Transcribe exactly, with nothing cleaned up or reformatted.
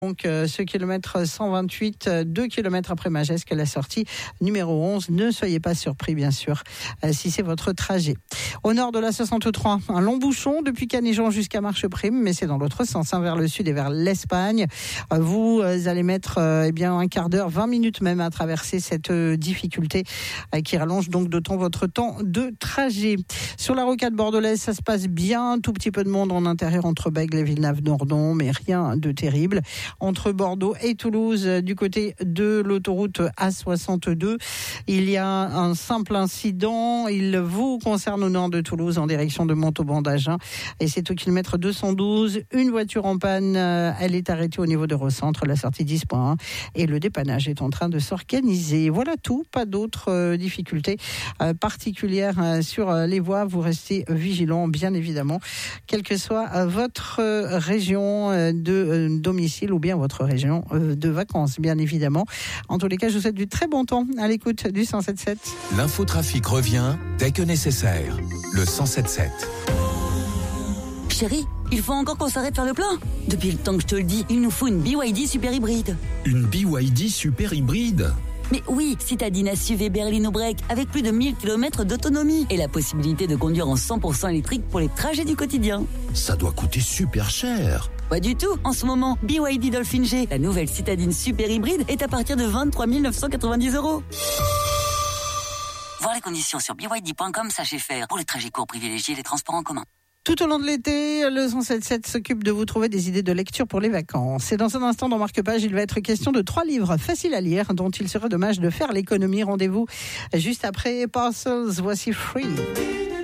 Donc euh, ce kilomètre cent vingt-huit, deux kilomètres après Magesque, la sortie numéro onze. Ne soyez pas surpris, bien sûr, euh, si c'est votre trajet. Au nord de la soixante-trois, un long bouchon depuis Canéjon jusqu'à Marcheprime, mais c'est dans l'autre sens, hein, vers le sud et vers l'Espagne. Euh, vous euh, allez mettre euh, eh bien un quart d'heure, vingt minutes même à traverser cette euh, difficulté euh, qui rallonge donc d'autant votre temps de trajet. Sur la rocade bordelaise, ça se passe bien, tout petit peu de monde en intérieur entre Bègles et Villeneuve-Nordon, mais rien de terrible. Entre Bordeaux et Toulouse, du côté de l'autoroute A soixante-deux, il y a un simple incident. Il vous concerne au nord de Toulouse en direction de Montauban d'Agen et c'est au kilomètre deux cent douze. Une voiture en panne, elle est arrêtée au niveau de Recentre, la sortie dix point un et le dépannage est en train de s'organiser. Voilà tout, pas d'autres euh, difficultés euh, particulières euh, sur les voies. Vous restez vigilants, bien évidemment, quelle que soit euh, votre euh, région euh, de euh, domicile ou bien votre région de vacances, bien évidemment. En tous les cas, je vous souhaite du très bon temps à l'écoute du cent sept sept. L'infotrafic revient dès que nécessaire. Le cent sept sept. Chérie, il faut encore qu'on s'arrête faire le plein. Depuis le temps que je te le dis, il nous faut une B Y D super hybride. Une B Y D super hybride ? Mais oui, citadine S U V berline au break avec plus de mille kilomètres d'autonomie et la possibilité de conduire en cent pour cent électrique pour les trajets du quotidien. Ça doit coûter super cher. Pas du tout. En ce moment, B Y D Dolphin G, la nouvelle citadine super hybride, est à partir de vingt-trois mille neuf cent quatre-vingt-dix euros. Voir les conditions sur b y d point com, sachez faire. Pour les trajets courts, privilégiez les transports en commun. Tout au long de l'été, le cent sept sept s'occupe de vous trouver des idées de lecture pour les vacances. Et dans un instant, dans Marque-Page, il va être question de trois livres faciles à lire dont il serait dommage de faire l'économie. Rendez-vous juste après Parcels. Voici Free.